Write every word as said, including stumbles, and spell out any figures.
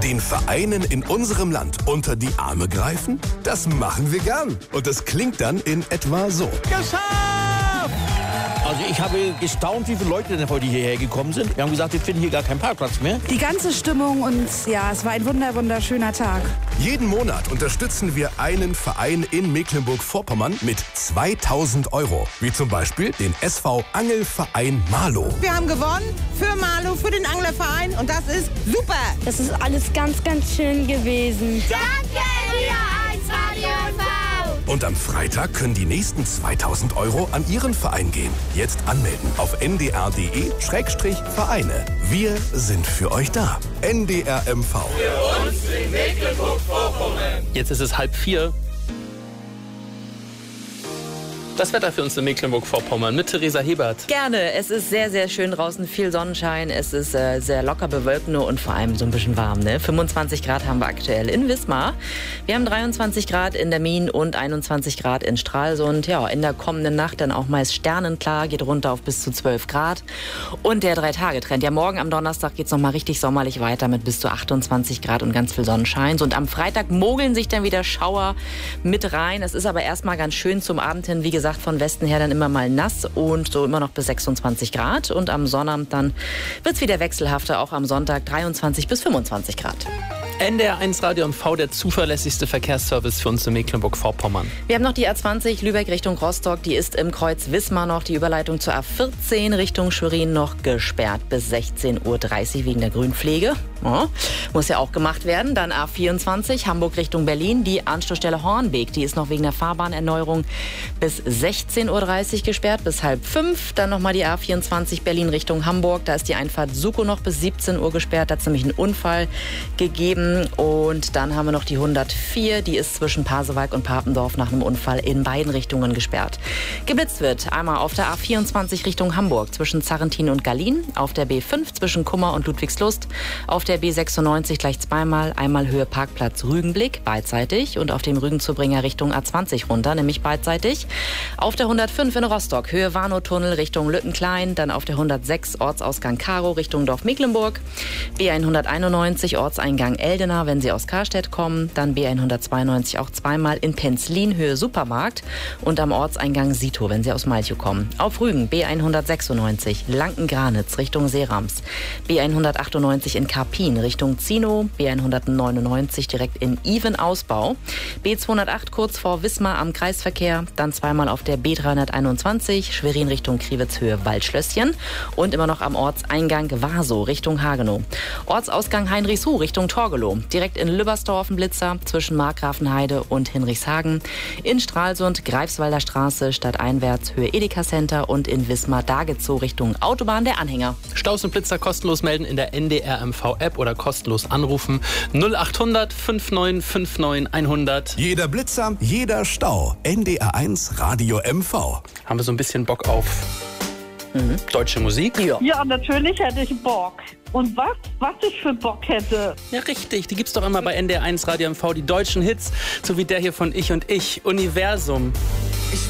Den Vereinen in unserem Land unter die Arme greifen? Das machen wir gern. Und das klingt dann in etwa so. Geschafft! Also ich habe gestaunt, wie viele Leute denn heute hierher gekommen sind. Wir haben gesagt, wir finden hier gar keinen Parkplatz mehr. Die ganze Stimmung und ja, es war ein wunder, wunderschöner Tag. Jeden Monat unterstützen wir einen Verein in Mecklenburg-Vorpommern mit zweitausend Euro. Wie zum Beispiel den S V Angelverein Marlow. Wir haben gewonnen für Marlow, für den Anglerverein und das ist super. Das ist alles ganz, ganz schön gewesen. Danke, N D R eins Radio M V. Und am Freitag können die nächsten zweitausend Euro an Ihren Verein gehen. Jetzt anmelden auf n d r punkt d e Schrägstrich Vereine. Wir sind für euch da. N D R M V. Für uns in Mecklenburg-Vorpommern. Jetzt ist es halb vier. Das Wetter für uns in Mecklenburg-Vorpommern mit Theresa Hebert. Gerne. Es ist sehr, sehr schön draußen, viel Sonnenschein. Es ist äh, sehr locker bewölkt nur und vor allem so ein bisschen warm. Ne? fünfundzwanzig Grad haben wir aktuell in Wismar. Wir haben dreiundzwanzig Grad in der Mien und einundzwanzig Grad in Stralsund. Ja, in der kommenden Nacht dann auch meist sternenklar, geht runter auf bis zu zwölf Grad. Und der Drei-Tage-Trend. Ja, morgen am Donnerstag geht es nochmal richtig sommerlich weiter mit bis zu achtundzwanzig Grad und ganz viel Sonnenschein. Und am Freitag mogeln sich dann wieder Schauer mit rein. Es ist aber erstmal ganz schön zum Abend hin, wie gesagt, von Westen her dann immer mal nass und so immer noch bis sechsundzwanzig Grad. Und am Sonnabend dann wird es wieder wechselhafter, auch am Sonntag dreiundzwanzig bis fünfundzwanzig Grad. N D R eins Radio M V, der zuverlässigste Verkehrsservice für uns in Mecklenburg-Vorpommern. Wir haben noch die A zwanzig Lübeck Richtung Rostock. Die ist im Kreuz Wismar noch. Die Überleitung zur A vierzehn Richtung Schwerin noch gesperrt bis sechzehn Uhr dreißig wegen der Grünpflege. Ja, muss ja auch gemacht werden. Dann A vierundzwanzig Hamburg Richtung Berlin. Die Anschlussstelle Hornbeek, die ist noch wegen der Fahrbahnerneuerung bis sechzehn Uhr dreißig gesperrt, bis halb fünf. Dann nochmal die A vierundzwanzig Berlin Richtung Hamburg. Da ist die Einfahrt Sukow noch bis siebzehn Uhr gesperrt. Da hat es nämlich einen Unfall gegeben. Und dann haben wir noch die hundertvier, die ist zwischen Pasewalk und Papendorf nach einem Unfall in beiden Richtungen gesperrt. Geblitzt wird einmal auf der A vierundzwanzig Richtung Hamburg zwischen Zarrentin und Gallien, auf der B fünf zwischen Kummer und Ludwigslust, auf der B sechsundneunzig gleich zweimal, einmal Höhe Parkplatz Rügenblick, beidseitig und auf dem Rügenzubringer Richtung A zwanzig runter, nämlich beidseitig. Auf der hundertfünf in Rostock, Höhe Warnow-Tunnel Richtung Lüttenklein, dann auf der hundertsechs Ortsausgang Karow Richtung Dorf Mecklenburg, B hunderteinundneunzig Ortseingang Eldenau, wenn Sie aus Karstedt kommen, dann B hundertzweiundneunzig auch zweimal in Penzlin, Höhe Supermarkt und am Ortseingang Sito, wenn Sie aus Malchow kommen. Auf Rügen B hundertsechsundneunzig Lanken-Granitz Richtung Seerams, B hundertachtundneunzig in Karpin Richtung Zinow, B hundertneunundneunzig direkt in Iven-Ausbau, B zweihundertacht kurz vor Wismar am Kreisverkehr, dann zweimal auf der B dreihunderteinundzwanzig Schwerin Richtung Kriwitz Höhe Waldschlösschen und immer noch am Ortseingang Waso Richtung Hagenow. Ortsausgang Heinrichsruh Richtung Torgelow. Direkt in Lübbersdorf ein Blitzer zwischen Markgrafenheide und Hinrichshagen. In Stralsund Greifswalder Straße stadteinwärts Höhe Edeka Center und in Wismar Dagezow Richtung Autobahn der Anhänger. Staus und Blitzer kostenlos melden in der N D R M V App oder kostenlos anrufen null achthundert neunundfünfzig neunundfünfzig hundert. Jeder Blitzer, jeder Stau. N D R eins Radio M V. Haben wir so ein bisschen Bock auf mhm. deutsche Musik? Ja. ja, natürlich hätte ich Bock. Und was? Was ich für Bock hätte? Ja, richtig. Die gibt's doch immer bei N D R eins Radio M V, die deutschen Hits, so wie der hier von Ich und Ich, Universum.